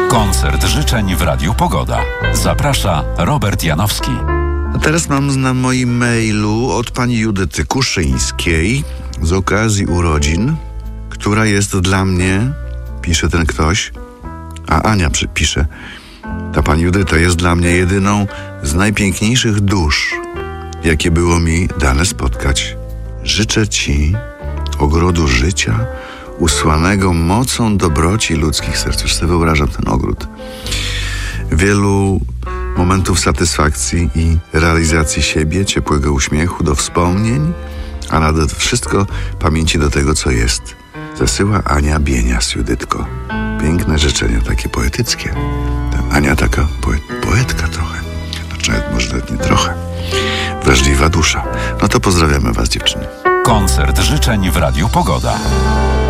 Koncert życzeń w Radiu Pogoda. Zaprasza Robert Janowski. A teraz mam na moim mailu od pani Judyty Kuszyńskiej z okazji urodzin, która jest dla mnie, pisze ten ktoś, a Ania pisze, ta pani Judyta jest dla mnie jedyną z najpiękniejszych dusz, jakie było mi dane spotkać. Życzę ci ogrodu życia, usłanego mocą dobroci ludzkich serc. Już sobie wyobrażam ten ogród. Wielu momentów satysfakcji i realizacji siebie, ciepłego uśmiechu do wspomnień, a nade wszystko pamięci do tego, co jest. Zasyła Ania Bienias, Judytko. Piękne życzenia, takie poetyckie. Ta Ania taka poetka trochę. Znaczy może nawet nie trochę. Wrażliwa dusza. No to pozdrawiamy was, dziewczyny. Koncert życzeń w Radiu Pogoda.